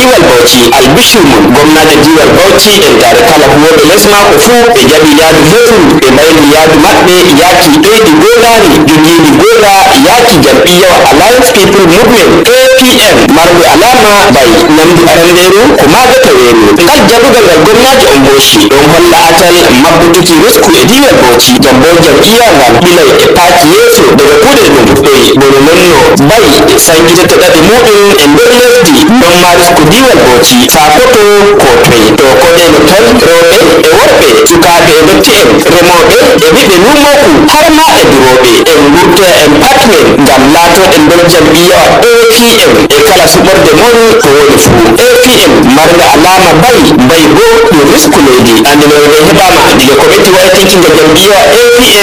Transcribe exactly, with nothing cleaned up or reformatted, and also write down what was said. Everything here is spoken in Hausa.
diwal Bauchi albishirmun gwamnati diwal Bauchi en tare kala huwoɓe lesma ko fu ɓe jaɓi yaadu hetu ɓe mayni yaadu maɓɓe yaki ɗoyɗi golari jogiɗi gola yaki jam'iyyawa Alliance People Movement A P M marɓe alama bay namdi aranderu ko magata weru ngal jaɓugal ngal gwamnati on boshi ɗon holla atal mabbutuki risku e diwal Bauchi jambo jam'iyya ngal ɓilay e paaki yeeso daga kuɗe ɗum ɗoyi bono nonno bay sankitata ɗaɗi muɗum e nder lesdi ɗon ma risku diwal Bauchi sakoto ko toyi to koɗeno ton rewɓe e worɓe sukaɓe e dotti en remoɓe e ɓiɓɓe lumoku har ma e duroɓe en gurtoya en patmen ngam latoɗen nder jam'iyyawa A P M e kala suɓorde mon to woni fu A P M marga alama bay bay bo ɗum risku leydi andinoɓe heɓama diga ko ɓetti waytinkinga jam'iyyawa A P